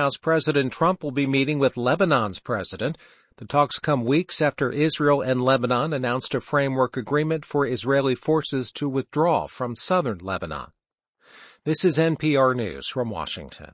House President Trump will be meeting with Lebanon's president. The talks come weeks after Israel and Lebanon announced a framework agreement for Israeli forces to withdraw from southern Lebanon. This is NPR News from Washington.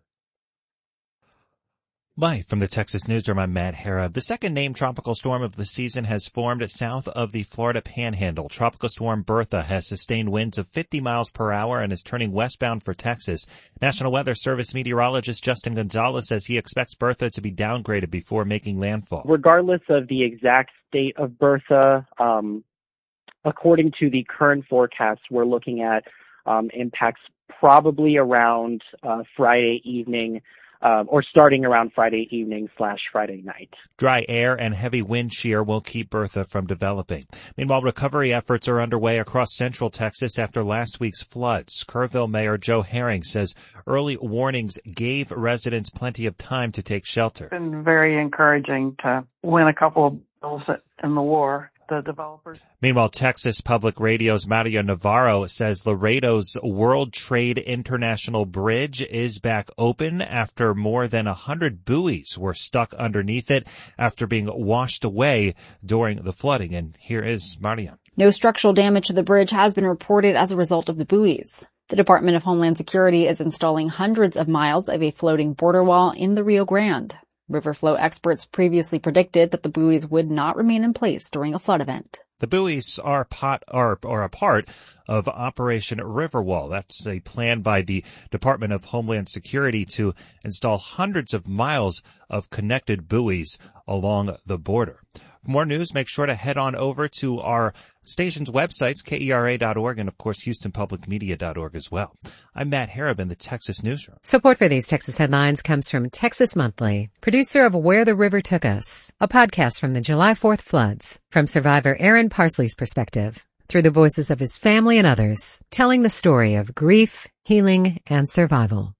Live from the Texas Newsroom, I'm Matt Harrah. The second named tropical storm of the season has formed south of the Florida Panhandle. Tropical storm Bertha has sustained winds of 50 miles per hour and is turning westbound for Texas. National Weather Service meteorologist Justin Gonzalez says he expects Bertha to be downgraded before making landfall. Regardless of the exact state of Bertha, according to the current forecast, we're looking at impacts probably around Friday evening, or starting around Friday evening / Friday night. Dry air and heavy wind shear will keep Bertha from developing. Meanwhile, recovery efforts are underway across central Texas after last week's floods. Kerrville Mayor Joe Herring says early warnings gave residents plenty of time to take shelter. It's been very encouraging to win a couple of bills in the war. The developers. Meanwhile, Texas Public Radio's Mario Navarro says Laredo's World Trade International Bridge is back open after more than 100 buoys were stuck underneath it after being washed away during the flooding. And here is Mario. No structural damage to the bridge has been reported as a result of the buoys. The Department of Homeland Security is installing hundreds of miles of a floating border wall in the Rio Grande. River flow experts previously predicted that the buoys would not remain in place during a flood event. The buoys are a part of Operation Riverwall. That's a plan by the Department of Homeland Security to install hundreds of miles of connected buoys along the border. For more news, make sure to head on over to our station's websites, KERA.org, and, of course, HoustonPublicMedia.org as well. I'm Matt Harrah in the Texas Newsroom. Support for these Texas headlines comes from Texas Monthly, producer of Where the River Took Us, a podcast from the July 4th floods, from survivor Aaron Parsley's perspective, through the voices of his family and others, telling the story of grief, healing, and survival.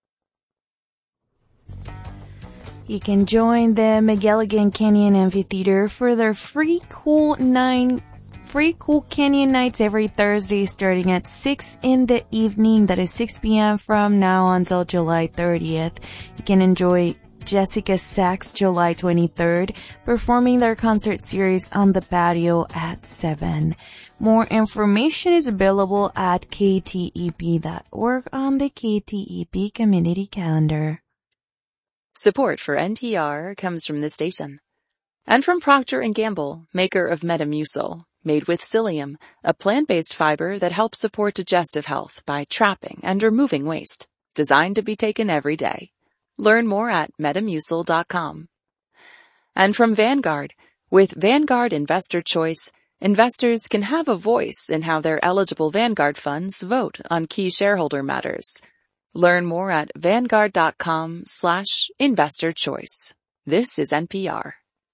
You can join the McElligott Canyon Amphitheater for their free cool canyon nights every Thursday starting at 6 in the evening. That is 6 p.m. from now until July 30th. You can enjoy Jessica Sachs July 23rd performing their concert series on the patio at 7. More information is available at ktep.org on the KTEP community calendar. Support for NPR comes from this station. And from Procter & Gamble, maker of Metamucil, made with psyllium, a plant-based fiber that helps support digestive health by trapping and removing waste. Designed to be taken every day. Learn more at Metamucil.com. And from Vanguard, with Vanguard Investor Choice, investors can have a voice in how their eligible Vanguard funds vote on key shareholder matters. Learn more at Vanguard.com/investor choice. This is NPR.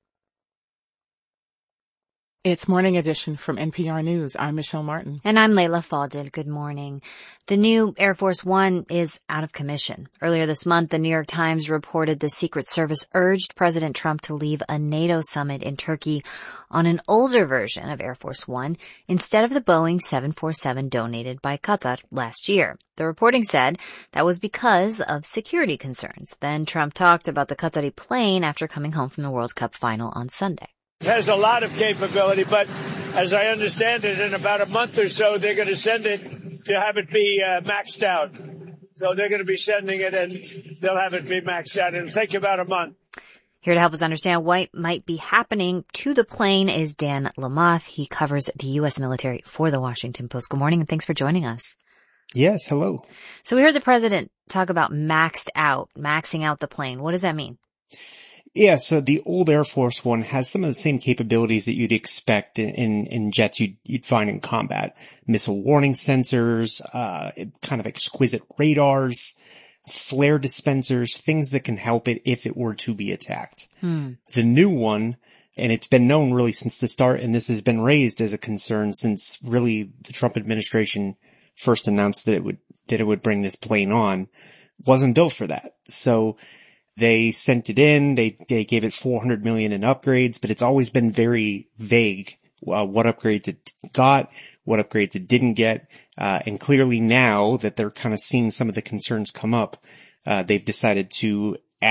It's Morning Edition from NPR News. I'm Michelle Martin. And I'm Layla Fadel. Good morning. The new Air Force One is out of commission. Earlier this month, the New York Times reported the Secret Service urged President Trump to leave a NATO summit in Turkey on an older version of Air Force One instead of the Boeing 747 donated by Qatar last year. The reporting said that was because of security concerns. Then Trump talked about the Qatari plane after coming home from the World Cup final on Sunday. It has a lot of capability, but as I understand it, in about a month or so, they're going to send it to have it be maxed out. So they're going to be sending it, and they'll have it be maxed out. It'll take about a month. Here to help us understand what might be happening to the plane is Dan Lamothe. He covers the U.S. military for the Washington Post. Good morning, and thanks for joining us. Yes, hello. So we heard the president talk about maxing out the plane. What does that mean? Yeah, so the old Air Force One has some of the same capabilities that you'd expect in jets you'd find in combat. Missile warning sensors, kind of exquisite radars, flare dispensers, things that can help it if it were to be attacked. The new one, and it's been known really since the start, and this has been raised as a concern since really the Trump administration first announced that it would bring this plane on, wasn't built for that. So they sent it in, they gave it $400 million in upgrades, but it's always been very vague, what upgrades it got, what upgrades it didn't get. And clearly now that they're kind of seeing some of the concerns come up, they've decided to